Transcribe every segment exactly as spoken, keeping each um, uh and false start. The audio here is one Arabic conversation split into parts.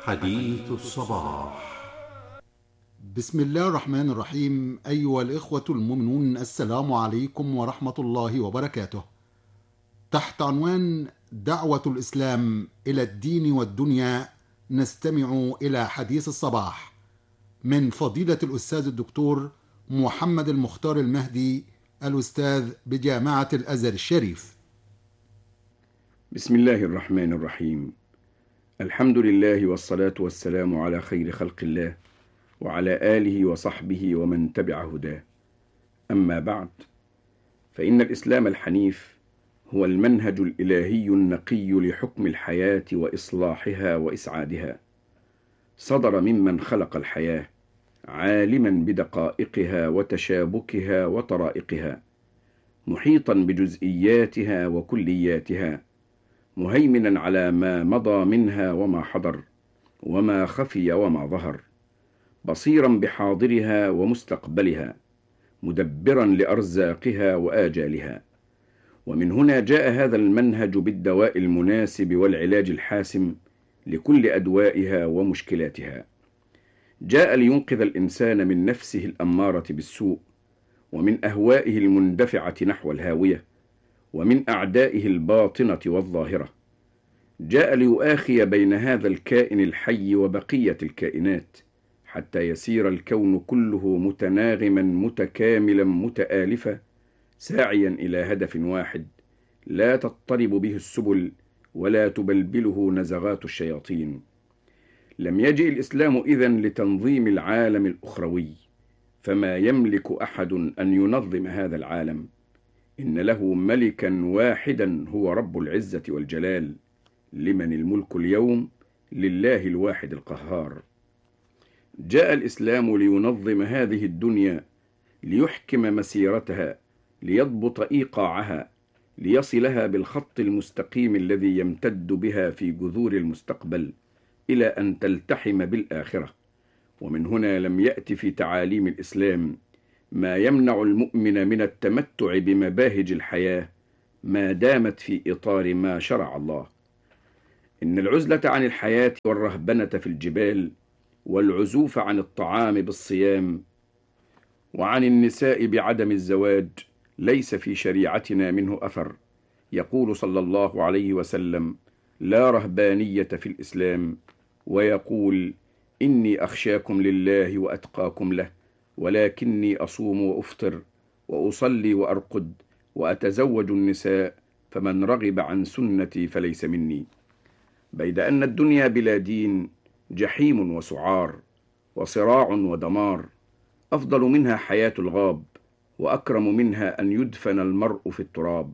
حديث الصباح. بسم الله الرحمن الرحيم. أيها الإخوة المؤمنون، السلام عليكم ورحمة الله وبركاته. تحت عنوان دعوة الإسلام إلى الدين والدنيا نستمع إلى حديث الصباح من فضيلة الأستاذ الدكتور محمد المختار المهدي، الأستاذ بجامعة الأزهر الشريف. بسم الله الرحمن الرحيم. الحمد لله والصلاة والسلام على خير خلق الله وعلى آله وصحبه ومن تبع هداه. أما بعد، فإن الإسلام الحنيف هو المنهج الإلهي النقي لحكم الحياة وإصلاحها وإسعادها. صدر ممن خلق الحياة عالما بدقائقها وتشابكها وطرائقها، محيطا بجزئياتها وكلياتها، مهيمنا على ما مضى منها وما حضر وما خفي وما ظهر، بصيرا بحاضرها ومستقبلها، مدبرا لأرزاقها وآجالها. ومن هنا جاء هذا المنهج بالدواء المناسب والعلاج الحاسم لكل أدوائها ومشكلاتها. جاء لينقذ الإنسان من نفسه الأمارة بالسوء، ومن أهوائه المندفعة نحو الهاوية، ومن أعدائه الباطنة والظاهرة. جاء ليؤاخي بين هذا الكائن الحي وبقية الكائنات، حتى يسير الكون كله متناغما متكاملا متآلفا، ساعيا إلى هدف واحد لا تضطرب به السبل ولا تبلبله نزغات الشياطين. لم يجئ الإسلام إذن لتنظيم العالم الأخروي، فما يملك أحد أن ينظم هذا العالم. إن له ملكا واحدا هو رب العزة والجلال. لمن الملك اليوم؟ لله الواحد القهار. جاء الإسلام لينظم هذه الدنيا، ليحكم مسيرتها، ليضبط إيقاعها، ليصلها بالخط المستقيم الذي يمتد بها في جذور المستقبل إلى أن تلتحم بالآخرة. ومن هنا لم يأت في تعاليم الإسلام ما يمنع المؤمن من التمتع بمباهج الحياة ما دامت في إطار ما شرع الله. إن العزلة عن الحياة والرهبنة في الجبال، والعزوف عن الطعام بالصيام، وعن النساء بعدم الزواج ليس في شريعتنا منه أثر. يقول صلى الله عليه وسلم: لا رهبانية في الإسلام، ويقول: إني أخشاكم لله وأتقاكم له، ولكني أصوم وأفطر وأصلي وأرقد وأتزوج النساء، فمن رغب عن سنتي فليس مني. بيد أن الدنيا بلا دين جحيم وسعار وصراع ودمار. أفضل منها حياة الغاب، وأكرم منها أن يدفن المرء في التراب.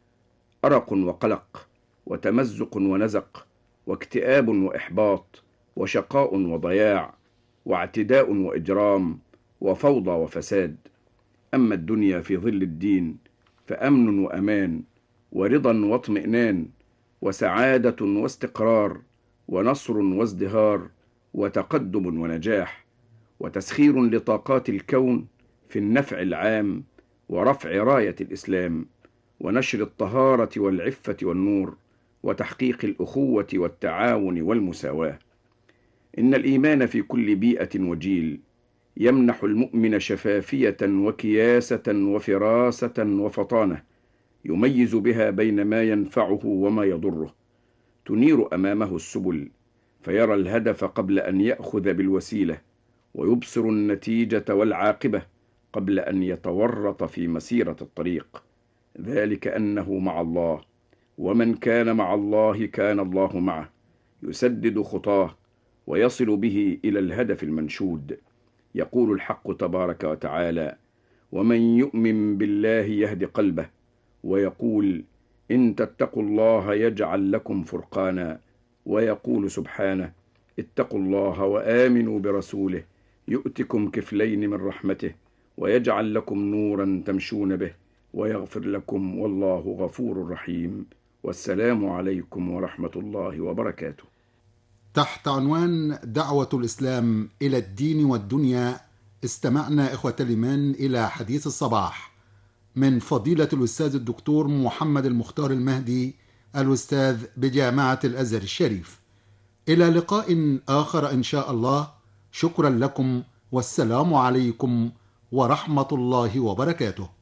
أرق وقلق وتمزق ونزق واكتئاب وإحباط وشقاء وضياع واعتداء وإجرام وفوضى وفساد. أما الدنيا في ظل الدين فأمن وأمان ورضا واطمئنان وسعادة واستقرار ونصر وازدهار وتقدم ونجاح، وتسخير لطاقات الكون في النفع العام ورفع راية الإسلام، ونشر الطهارة والعفة والنور، وتحقيق الأخوة والتعاون والمساواة. إن الإيمان في كل بيئة وجيل يمنح المؤمن شفافية وكياسة وفراسة وفطانة، يميز بها بين ما ينفعه وما يضره، تنير أمامه السبل فيرى الهدف قبل أن يأخذ بالوسيلة، ويبصر النتيجة والعاقبة قبل أن يتورط في مسيرة الطريق. ذلك أنه مع الله، ومن كان مع الله كان الله معه، يسدد خطاه ويصل به إلى الهدف المنشود. يقول الحق تبارك وتعالى: ومن يؤمن بالله يهد قلبه. ويقول: إن تتقوا الله يجعل لكم فرقانا. ويقول سبحانه: اتقوا الله وآمنوا برسوله يؤتكم كفلين من رحمته ويجعل لكم نورا تمشون به ويغفر لكم والله غفور رحيم. والسلام عليكم ورحمة الله وبركاته. تحت عنوان دعوة الإسلام إلى الدين والدنيا استمعنا إخوة الإيمان إلى حديث الصباح من فضيلة الأستاذ الدكتور محمد المختار المهدي، الأستاذ بجامعة الأزهر الشريف. إلى لقاء آخر إن شاء الله. شكرا لكم، والسلام عليكم ورحمة الله وبركاته.